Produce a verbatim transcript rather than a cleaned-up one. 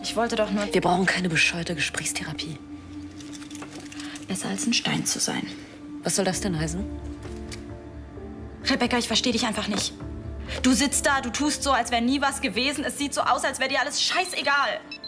Ich wollte doch nur... Wir brauchen keine bescheuerte Gesprächstherapie. Besser als ein Stein zu sein. Was soll das denn heißen? Rebecca, ich verstehe dich einfach nicht. Du sitzt da, du tust so, als wäre nie was gewesen. Es sieht so aus, als wäre dir alles scheißegal.